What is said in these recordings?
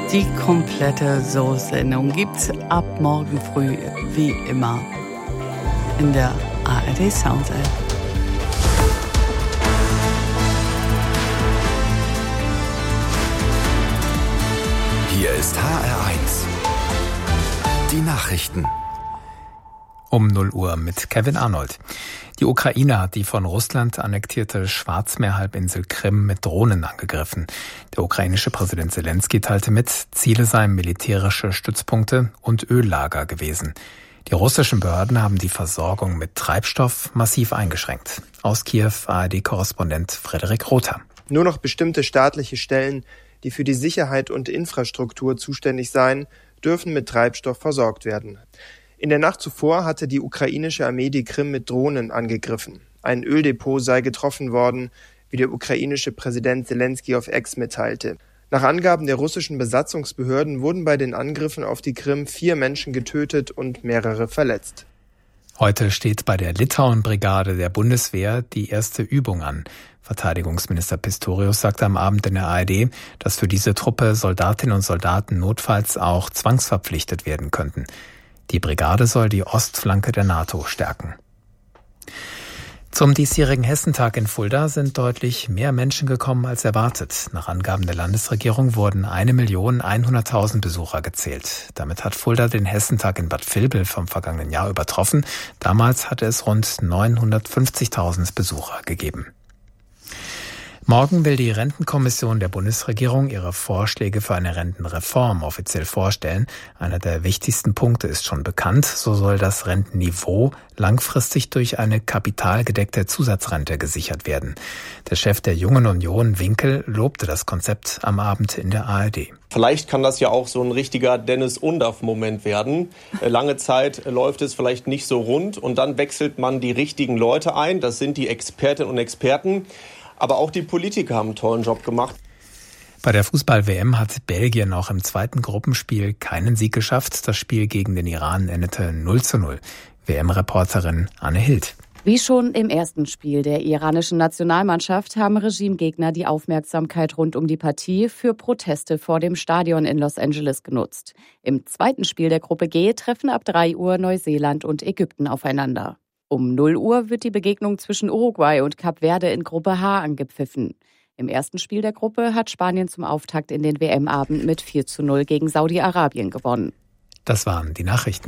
Die komplette Soul-Sendung gibt's ab morgen früh, wie immer, in der ARD Sound App. Hier ist HR1. Die Nachrichten. Um 0 Uhr mit Kevin Arnold. Die Ukraine hat die von Russland annektierte Schwarzmeerhalbinsel Krim mit Drohnen angegriffen. Der ukrainische Präsident Selenskyj teilte mit, Ziele seien militärische Stützpunkte und Öllager gewesen. Die russischen Behörden haben die Versorgung mit Treibstoff massiv eingeschränkt. Aus Kiew ARD-Korrespondent Frederik Rother. Nur noch bestimmte staatliche Stellen, die für die Sicherheit und Infrastruktur zuständig seien, dürfen mit Treibstoff versorgt werden. In der Nacht zuvor hatte die ukrainische Armee die Krim mit Drohnen angegriffen. Ein Öldepot sei getroffen worden, wie der ukrainische Präsident Selenskyj auf X mitteilte. Nach Angaben der russischen Besatzungsbehörden wurden bei den Angriffen auf die Krim 4 Menschen getötet und mehrere verletzt. Heute steht bei der Litauen-Brigade der Bundeswehr die erste Übung an. Verteidigungsminister Pistorius sagte am Abend in der ARD, dass für diese Truppe Soldatinnen und Soldaten notfalls auch zwangsverpflichtet werden könnten. Die Brigade soll die Ostflanke der NATO stärken. Zum diesjährigen Hessentag in Fulda sind deutlich mehr Menschen gekommen als erwartet. Nach Angaben der Landesregierung wurden 1.100.000 Besucher gezählt. Damit hat Fulda den Hessentag in Bad Vilbel vom vergangenen Jahr übertroffen. Damals hatte es rund 950.000 Besucher gegeben. Morgen will die Rentenkommission der Bundesregierung ihre Vorschläge für eine Rentenreform offiziell vorstellen. Einer der wichtigsten Punkte ist schon bekannt. So soll das Rentenniveau langfristig durch eine kapitalgedeckte Zusatzrente gesichert werden. Der Chef der Jungen Union, Winkel, lobte das Konzept am Abend in der ARD. Vielleicht kann das ja auch so ein richtiger Dennis-Undaff-Moment werden. Lange Zeit läuft es vielleicht nicht so rund und dann wechselt man die richtigen Leute ein. Das sind die Expertinnen und Experten. Aber auch die Politiker haben einen tollen Job gemacht. Bei der Fußball-WM hat Belgien auch im zweiten Gruppenspiel keinen Sieg geschafft. Das Spiel gegen den Iran endete 0:0. WM-Reporterin Anne Hild. Wie schon im ersten Spiel der iranischen Nationalmannschaft haben Regimegegner die Aufmerksamkeit rund um die Partie für Proteste vor dem Stadion in Los Angeles genutzt. Im zweiten Spiel der Gruppe G treffen ab 3 Uhr Neuseeland und Ägypten aufeinander. Um 0 Uhr wird die Begegnung zwischen Uruguay und Kap Verde in Gruppe H angepfiffen. Im ersten Spiel der Gruppe hat Spanien zum Auftakt in den WM-Abend mit 4:0 gegen Saudi-Arabien gewonnen. Das waren die Nachrichten.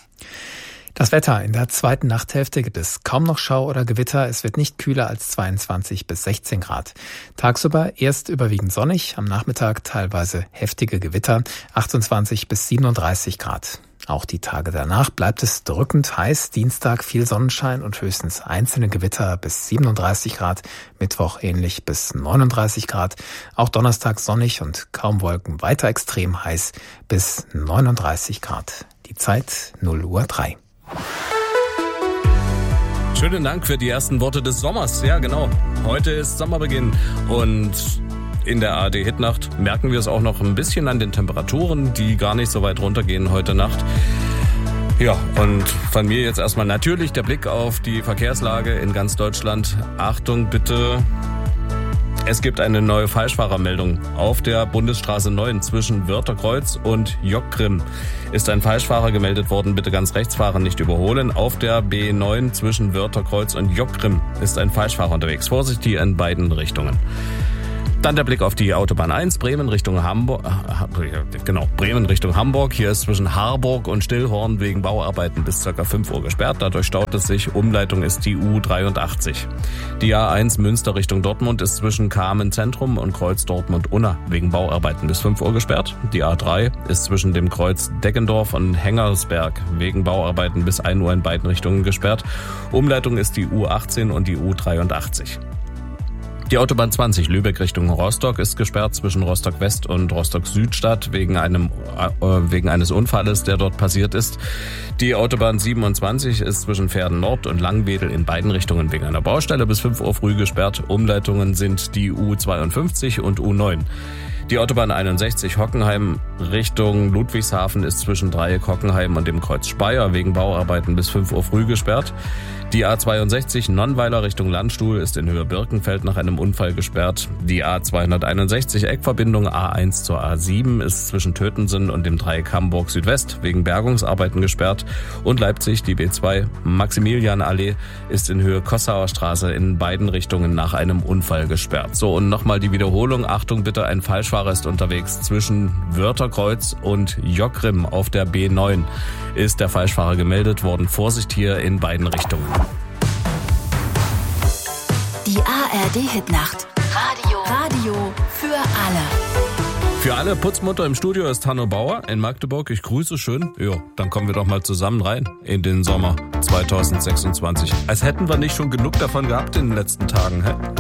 Das Wetter: In der zweiten Nachthälfte gibt es kaum noch Schau oder Gewitter. Es wird nicht kühler als 22 bis 16 Grad. Tagsüber erst überwiegend sonnig, am Nachmittag teilweise heftige Gewitter, 28 bis 37 Grad. Auch die Tage danach bleibt es drückend heiß. Dienstag viel Sonnenschein und höchstens einzelne Gewitter bis 37 Grad. Mittwoch ähnlich bis 39 Grad. Auch Donnerstag sonnig und kaum Wolken. Weiter extrem heiß bis 39 Grad. Die Zeit 0:03 Uhr. Schönen Dank für die ersten Worte des Sommers. Ja, genau. Heute ist Sommerbeginn und in der ARD-Hitnacht merken wir es auch noch ein bisschen an den Temperaturen, die gar nicht so weit runtergehen heute Nacht. Ja, und von mir jetzt erstmal natürlich der Blick auf die Verkehrslage in ganz Deutschland. Achtung bitte, es gibt eine neue Falschfahrermeldung. Auf der Bundesstraße 9 zwischen Wörtherkreuz und Jockgrimm ist ein Falschfahrer gemeldet worden. Bitte ganz rechts fahren, nicht überholen. Auf der B9 zwischen Wörtherkreuz und Jockgrimm ist ein Falschfahrer unterwegs. Vorsichtig in beiden Richtungen. Dann der Blick auf die Autobahn 1, Bremen Richtung Hamburg. Bremen Richtung Hamburg. Hier ist zwischen Harburg und Stillhorn wegen Bauarbeiten bis ca. 5 Uhr gesperrt. Dadurch staut es sich. Umleitung ist die U83. Die A1 Münster Richtung Dortmund ist zwischen Kamen Zentrum und Kreuz Dortmund-Unna wegen Bauarbeiten bis 5 Uhr gesperrt. Die A3 ist zwischen dem Kreuz Deggendorf und Hengersberg wegen Bauarbeiten bis 1 Uhr in beiden Richtungen gesperrt. Umleitung ist die U18 und die U83. Die Autobahn 20 Lübeck Richtung Rostock ist gesperrt zwischen Rostock West und Rostock Südstadt wegen eines Unfalles, der dort passiert ist. Die Autobahn 27 ist zwischen Verden Nord und Langwedel in beiden Richtungen wegen einer Baustelle bis 5 Uhr früh gesperrt. Umleitungen sind die U52 und U9. Die Autobahn 61 Hockenheim Richtung Ludwigshafen ist zwischen Dreieck Hockenheim und dem Kreuz Speyer wegen Bauarbeiten bis 5 Uhr früh gesperrt. Die A62 Nonnweiler Richtung Landstuhl ist in Höhe Birkenfeld nach einem Unfall gesperrt. Die A261 Eckverbindung A1 zur A7 ist zwischen Tötensen und dem Dreieck Hamburg Südwest wegen Bergungsarbeiten gesperrt. Und Leipzig, die B2 Maximilianallee, ist in Höhe Kossauer Straße in beiden Richtungen nach einem Unfall gesperrt. So, und nochmal die Wiederholung. Achtung bitte, ein Falschfahrer ist unterwegs. Zwischen Wörtherkreuz und Jockrim auf der B9 ist der Falschfahrer gemeldet worden. Vorsicht hier in beiden Richtungen. Die ARD-Hitnacht. Radio für alle. Für alle Putzmutter im Studio ist Hanno Bauer in Magdeburg. Ich grüße schön. Jo, dann kommen wir doch mal zusammen rein in den Sommer 2026. Als hätten wir nicht schon genug davon gehabt in den letzten Tagen, hä?